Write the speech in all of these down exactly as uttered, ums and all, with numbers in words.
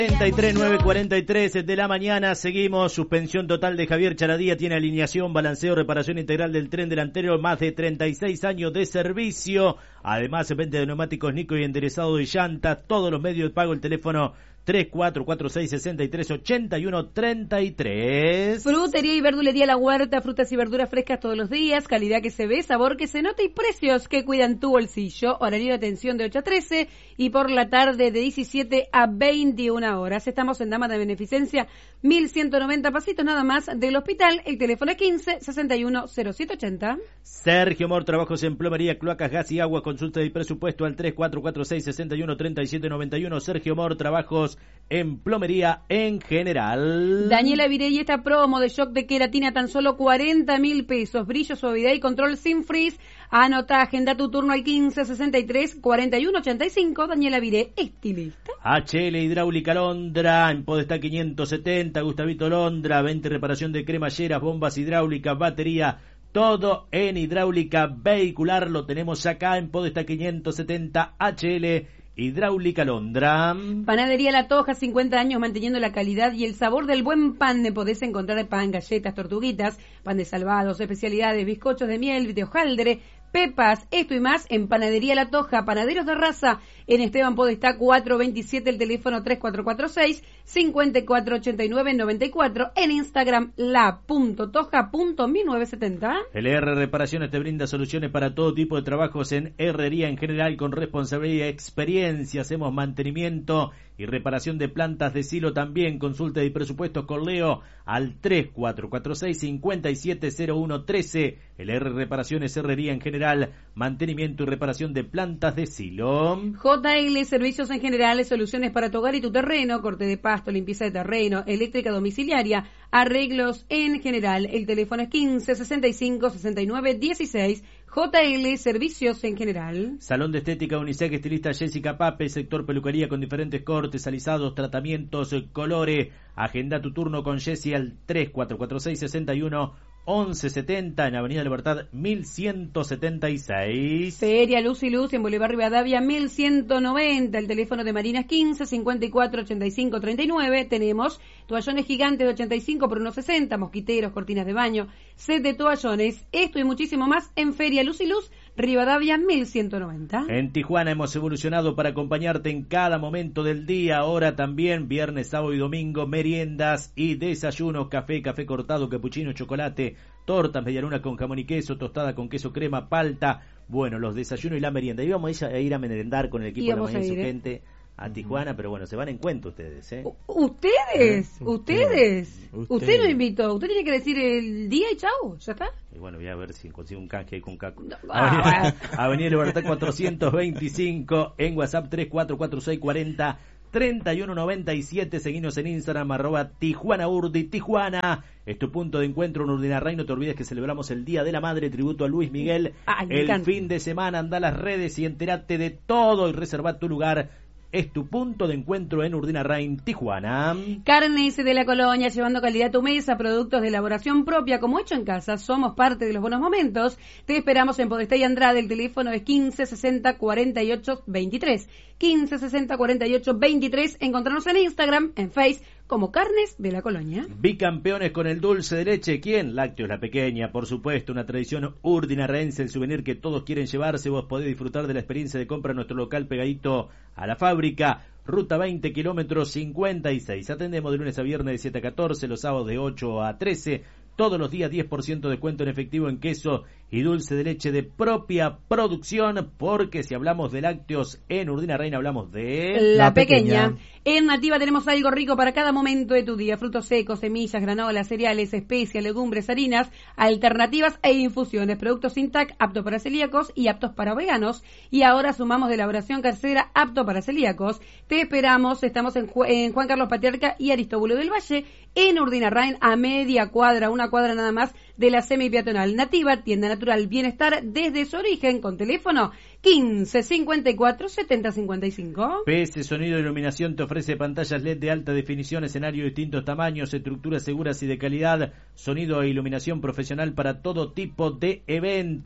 cuarenta y tres, nueve cuarenta y tres de la mañana, seguimos. Suspensión total de Javier Charadía, tiene alineación, balanceo, reparación integral del tren delantero, más de treinta y seis años de servicio. Además, vende de neumáticos Nico y enderezado de llantas, todos los medios de pago, el teléfono tres cuatro cuatro seis, seis tres, ocho uno tres tres. Frutería y verdulería La Huerta, frutas y verduras frescas todos los días, calidad que se ve, sabor que se nota y precios que cuidan tu bolsillo. Horario de atención de ocho a trece y por la tarde de diecisiete a veintiuna horas. Estamos en Dama de Beneficencia, mil ciento noventa pasitos nada más del hospital. El teléfono es quince, sesenta y uno, cero siete ochenta. Sergio Mor, trabajos en plomería, cloacas, gas y agua. Consulta y presupuesto al tres cuatro cuatro seis, seis uno, tres siete nueve uno. Sergio Mor, trabajos en plomería en general. Daniela Virey, esta promo de shock de queratina, tan solo cuarenta mil pesos. Brillo, suavidad y control sin frizz. Anota, agenda tu turno al quince, sesenta y tres, cuarenta y uno, ochenta y cinco. Daniela Virey, estilista. H L Hidráulica Londra, en Podestá quinientos setenta, Gustavito Londra, veinte reparación de cremalleras, bombas hidráulicas, batería, todo en hidráulica vehicular lo tenemos acá en Podestá quinientos setenta. H L Hidráulica Londra. Panadería La Toja, cincuenta años manteniendo la calidad y el sabor del buen pan. De podés encontrar pan, galletas, tortuguitas, pan de salvados, especialidades, bizcochos de miel, de hojaldre, pepas, esto y más en Panadería La Toja, panaderos de raza, en Esteban Podestá cuatrocientos veintisiete, el teléfono tres cuatro cuatro seis, cinco cuatro ocho nueve, nueve cuatro, en Instagram la punto toja punto mil novecientos setenta. L R Reparaciones te brinda soluciones para todo tipo de trabajos en herrería en general con responsabilidad y experiencia. Hacemos mantenimiento y reparación de plantas de silo también. Consulta y presupuestos con Leo al tres cuatro cuatro seis, cinco siete cero uno uno tres. L R Reparaciones, herrería en general, mantenimiento y reparación de plantas de silo. J L Servicios en general, soluciones para tu hogar y tu terreno, corte de pasto, limpieza de terreno, eléctrica domiciliaria, arreglos en general. El teléfono es quince, sesenta y cinco, sesenta y nueve, dieciséis. J L Servicios en general. Salón de estética unisex, estilista Jessica Pape, sector peluquería con diferentes cortes, alisados, tratamientos, colores. Agenda tu turno con Jessie al tres cuatro cuatro seis, seis uno, once setenta en Avenida Libertad mil ciento setenta y seis. Feria Luz y Luz en Bolívar Rivadavia mil ciento noventa. El teléfono de Marinas quince, cincuenta y cuatro, ochenta y cinco, treinta y nueve. Tenemos toallones gigantes de ochenta y cinco por uno sesenta, mosquiteros, cortinas de baño, set de toallones, esto y muchísimo más en Feria Luz y Luz, Rivadavia mil ciento noventa. En Tijuana hemos evolucionado para acompañarte en cada momento del día. Ahora también viernes, sábado y domingo, meriendas y desayunos, café, café cortado, capuchino, chocolate, tortas, medialuna con jamón y queso, tostada con queso crema, palta. Bueno, los desayunos y la merienda. Íbamos a ir a merendar con el equipo de La Mañana y su gente a Tijuana, pero bueno, se van en cuento ustedes, ¿eh? ¿Ustedes? ¿Eh? ¿Ustedes? Usted. Usted nos invitó. Usted tiene que decir el día y chau, ¿ya está? Y bueno, voy a ver si consigo un canje ahí con Caco. No, Avenida, Avenida Libertad cuatrocientos veinticinco, en WhatsApp tres cuatro cuatro seis, cuarenta, treinta y uno noventa y siete. Seguinos en Instagram, arroba Tijuana Urdi. Tijuana es tu punto de encuentro en Urdinarray. No te olvides que celebramos el Día de la Madre, tributo a Luis Miguel. Ay, el encanta. Fin de semana, anda a las redes y entérate de todo y reserva tu lugar. Es tu punto de encuentro en Urdinarray, Tijuana. Carnes de la Colonia, llevando calidad a tu mesa, productos de elaboración propia, como hecho en casa. Somos parte de los buenos momentos. Te esperamos en Podestá y Andrade. El teléfono es quince, sesenta, cuarenta y ocho, veintitrés. quince, sesenta, cuarenta y ocho, veintitrés. Encontrarnos en Instagram, en Face, como Carnes de la Colonia. Bicampeones con el dulce de leche. ¿Quién? Lácteos La Pequeña, por supuesto, una tradición urdinarraense, el souvenir que todos quieren llevarse. Vos podés disfrutar de la experiencia de compra en nuestro local pegadito a la fábrica. Ruta veinte, kilómetros cincuenta y seis. Atendemos de lunes a viernes de siete a catorce, los sábados de ocho a trece. Todos los días diez por ciento de descuento en efectivo en queso y dulce de leche de propia producción, porque si hablamos de lácteos en Urdinarrain hablamos de... La, la pequeña. pequeña. En Nativa tenemos algo rico para cada momento de tu día. Frutos secos, semillas, granolas, cereales, especias, legumbres, harinas, alternativas e infusiones. Productos sin T A C, aptos para celíacos y aptos para veganos. Y ahora sumamos de elaboración casera, apto para celíacos. Te esperamos, estamos en, Ju- en Juan Carlos Patriarca y Aristóbulo del Valle, en Urdinarrain, a media cuadra, una cuadra nada más de la semi-peatonal. Nativa, tienda natural, bienestar desde su origen, con teléfono quince, cincuenta y cuatro, setenta, cincuenta y cinco. P S Sonido e Iluminación te ofrece pantallas L E D de alta definición, escenario de distintos tamaños, estructuras seguras y de calidad, sonido e iluminación profesional para todo tipo de evento.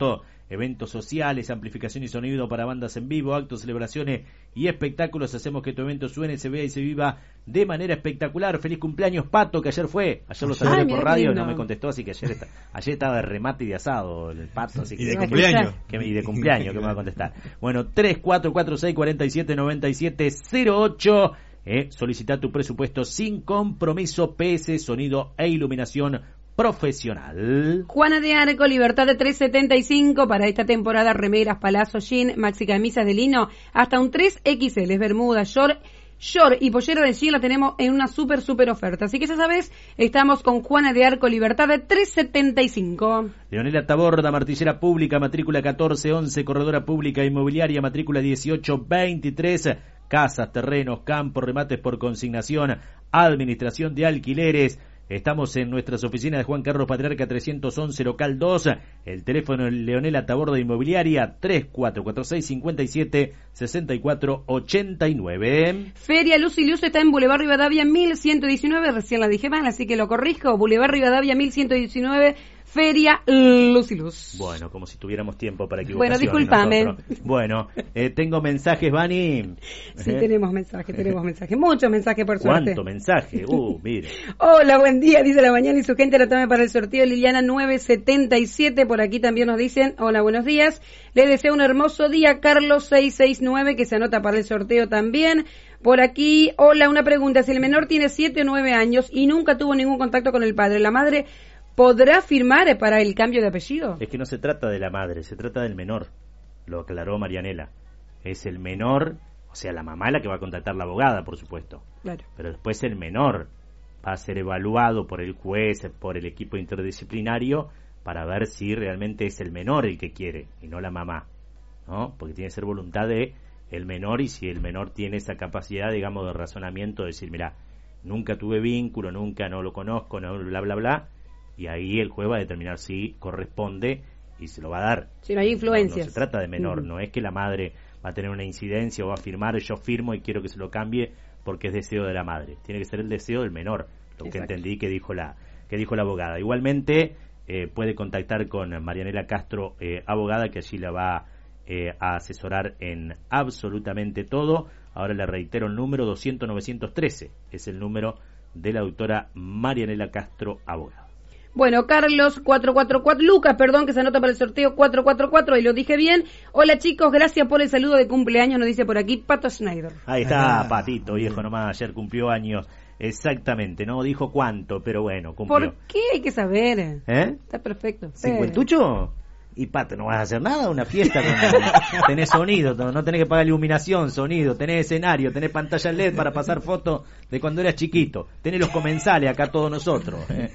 eventos sociales, amplificación y sonido para bandas en vivo, actos, celebraciones y espectáculos. Hacemos que tu evento suene, se vea y se viva de manera espectacular. Feliz cumpleaños, Pato, que ayer fue. Ayer lo saludé por radio y no me contestó, así que ayer, está, ayer estaba de remate y de asado el Pato. Así que y de cumpleaños. Que, y de cumpleaños, que me va a contestar. Bueno, tres cuatro cuatro seis cuatro siete nueve siete cero ocho. Eh, solicita tu presupuesto sin compromiso, P S, sonido e iluminación profesional. Juana de Arco, Libertad de tres setenta y cinco para esta temporada, remeras, palazzo, jean, maxi camisas de lino, hasta un tres equis ele, bermudas, short, short y pollera de jean la tenemos en una super super oferta. Así que ya sabes, estamos con Juana de Arco, Libertad de tres setenta y cinco. Leonela Taborda, martillera pública, matrícula catorce once, corredora pública inmobiliaria, matrícula dieciocho veintitrés, casas, terrenos, campos, remates por consignación, administración de alquileres. Estamos en nuestras oficinas de Juan Carlos Patriarca trescientos once, local dos. El teléfono Leonela Taborda Inmobiliaria, tres cuatro cuatro seis cinco siete seis cuatro ocho nueve. Feria Luz y Luz está en Boulevard Rivadavia mil ciento diecinueve, recién la dije mal, así que lo corrijo. Boulevard Rivadavia mil ciento diecinueve, Feria Luz y Luz. Bueno, como si tuviéramos tiempo para equivocaciones. Bueno, discúlpame. Nosotros. Bueno, eh, tengo mensajes, Vani. Sí, ¿Eh? tenemos mensajes, tenemos mensajes. Muchos mensajes, por suerte. ¿Cuánto mensaje? Uh, mire. Hola, buen día, dice la mañana y su gente la tome para el sorteo. Liliana nueve setenta y siete, por aquí también nos dicen, hola, buenos días. Le deseo un hermoso día, Carlos seiscientos sesenta y nueve, que se anota para el sorteo también. Por aquí, hola, una pregunta. Si el menor tiene siete o nueve años y nunca tuvo ningún contacto con el padre, ¿la madre podrá firmar para el cambio de apellido? Es que no se trata de la madre, se trata del menor. Lo aclaró Marianela. Es el menor, o sea, la mamá la que va a contactar la abogada, por supuesto. Claro. Pero después el menor va a ser evaluado por el juez, por el equipo interdisciplinario, para ver si realmente es el menor el que quiere y no la mamá, ¿no? Porque tiene que ser voluntad de el menor, y si el menor tiene esa capacidad, digamos, de razonamiento, de decir, mira, nunca tuve vínculo, nunca, no lo conozco, no, bla, bla, bla, y ahí el juez va a determinar si corresponde y se lo va a dar. Si no hay influencias. No, no se trata de menor, uh-huh. No es que la madre va a tener una incidencia o va a firmar, yo firmo y quiero que se lo cambie porque es deseo de la madre. Tiene que ser el deseo del menor, lo Exacto. que entendí que dijo la que dijo la abogada. Igualmente eh, puede contactar con Marianela Castro, eh, abogada, que allí la va eh, a asesorar en absolutamente todo. Ahora le reitero el número doscientos novecientos trece, es el número de la doctora Marianela Castro, abogada. Bueno, Carlos cuatrocientos cuarenta y cuatro, Lucas, perdón, que se anota para el sorteo cuatrocientos cuarenta y cuatro, y lo dije bien. Hola chicos, gracias por el saludo de cumpleaños, nos dice por aquí Pato Schneider. Ahí está, Patito, viejo nomás, ayer cumplió años, exactamente, no dijo cuánto, pero bueno, cumplió. ¿Por qué? Hay que saber. ¿Eh? Está perfecto. ¿Cincuentucho? Y Pato, no vas a hacer nada, una fiesta, con, tenés sonido, no tenés que pagar iluminación, sonido, tenés escenario, tenés pantalla L E D para pasar fotos de cuando eras chiquito, tenés los comensales acá todos nosotros. ¿eh?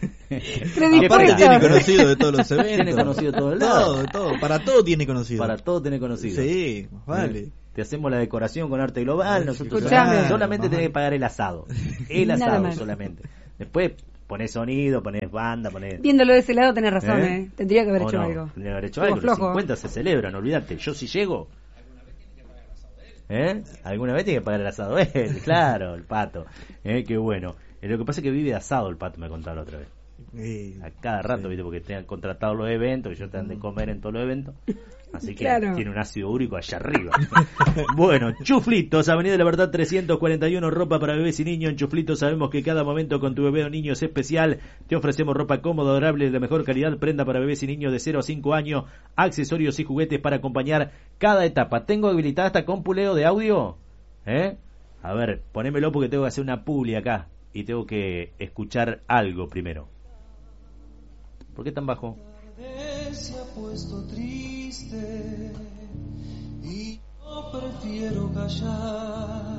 Aparte tiene conocido de todos los eventos. Tiene conocido todo el lado. Todo, todo, para todo tiene conocido. Para todo tiene conocido. Sí, vale. ¿Eh? Te hacemos la decoración con arte global, nosotros Escuchame. solamente tenés que pagar el asado, el Nada asado más. solamente. Después ponés sonido, ponés banda, ponés... Viéndolo de ese lado tenés razón, ¿eh? ¿Eh? Tendría que haber ¿O hecho no? algo. Tendría que haber hecho Estuvo algo. Los flojo. cincuenta se celebran, olvídate. Yo si llego... ¿Eh? ¿Alguna vez tiene que pagar el asado él? Claro, el Pato. ¿Eh? Qué bueno. Eh, lo que pasa es que vive de asado el Pato, me contaba la otra vez. Sí. A cada rato, sí. ¿Viste? Porque te han contratado los eventos, que yo te han de comer en todos los eventos. Así que Claro. tiene un ácido úrico allá arriba. Bueno, Chuflitos, Avenida de la Verdad trescientos cuarenta y uno, ropa para bebés y niños. En Chuflitos sabemos que cada momento con tu bebé o niño es especial. Te ofrecemos ropa cómoda, durable, de la mejor calidad, prenda para bebés y niños de cero a cinco años, accesorios y juguetes para acompañar cada etapa. ¿Tengo habilitada esta compuleo de audio? ¿Eh? A ver, ponémelo porque tengo que hacer una publi acá y tengo que escuchar algo primero. ¿Por qué tan bajo? Se ha puesto triste y yo prefiero callar.